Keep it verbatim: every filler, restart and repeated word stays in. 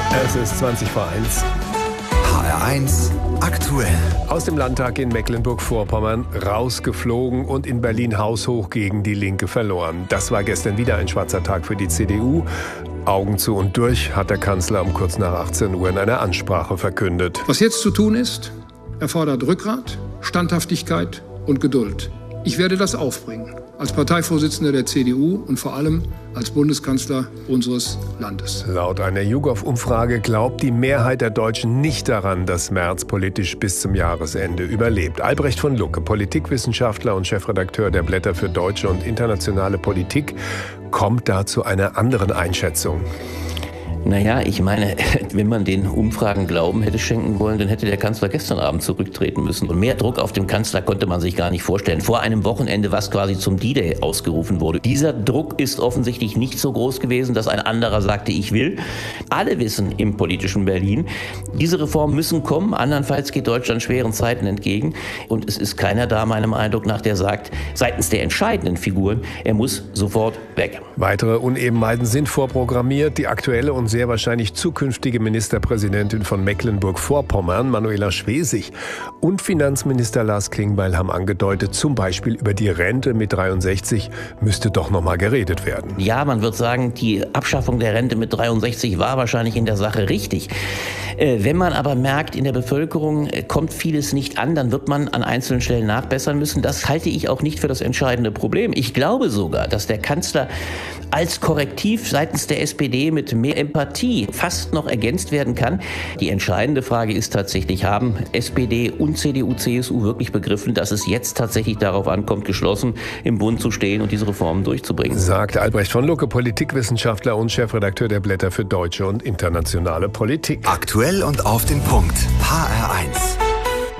Es ist zwanzig vor eins. H R eins aktuell. Aus dem Landtag in Mecklenburg-Vorpommern rausgeflogen und in Berlin haushoch gegen die Linke verloren. Das war gestern wieder ein schwarzer Tag für die C D U. Augen zu und durch, hat der Kanzler um kurz nach achtzehn Uhr in einer Ansprache verkündet. Was jetzt zu tun ist, erfordert Rückgrat, Standhaftigkeit und Geduld. Ich werde das aufbringen, als Parteivorsitzender der C D U und vor allem als Bundeskanzler unseres Landes. Laut einer YouGov-Umfrage glaubt die Mehrheit der Deutschen nicht daran, dass Merz politisch bis zum Jahresende überlebt. Albrecht von Lucke, Politikwissenschaftler und Chefredakteur der Blätter für deutsche und internationale Politik, kommt da zu einer anderen Einschätzung. Naja, ich meine, wenn man den Umfragen Glauben hätte schenken wollen, dann hätte der Kanzler gestern Abend zurücktreten müssen. Und mehr Druck auf dem Kanzler konnte man sich gar nicht vorstellen. Vor einem Wochenende, was quasi zum D-Day ausgerufen wurde. Dieser Druck ist offensichtlich nicht so groß gewesen, dass ein anderer sagte, ich will. Alle wissen im politischen Berlin, diese Reformen müssen kommen, andernfalls geht Deutschland schweren Zeiten entgegen. Und es ist keiner da, meinem Eindruck nach, der sagt, seitens der entscheidenden Figuren, er muss sofort weg. Weitere Unebenheiten sind vorprogrammiert. Die aktuelle und sehr wahrscheinlich zukünftige Ministerpräsidentin von Mecklenburg-Vorpommern, Manuela Schwesig, und Finanzminister Lars Klingbeil haben angedeutet, zum Beispiel über die Rente mit dreiundsechzig müsste doch noch mal geredet werden. Ja, man wird sagen, die Abschaffung der Rente mit dreiundsechzig war wahrscheinlich in der Sache richtig. Äh, wenn man aber merkt, in der Bevölkerung äh, kommt vieles nicht an, dann wird man an einzelnen Stellen nachbessern müssen. Das halte ich auch nicht für das entscheidende Problem. Ich glaube sogar, dass der Kanzler als Korrektiv seitens der S P D mit mehr Empathie fast noch ergänzt werden kann. Die entscheidende Frage ist tatsächlich, haben S P D und C D U, C S U wirklich begriffen, dass es jetzt tatsächlich darauf ankommt, geschlossen im Bund zu stehen und diese Reformen durchzubringen? Sagt Albrecht von Lucke, Politikwissenschaftler und Chefredakteur der Blätter für deutsche und internationale Politik. Aktuell und auf den Punkt. H R eins.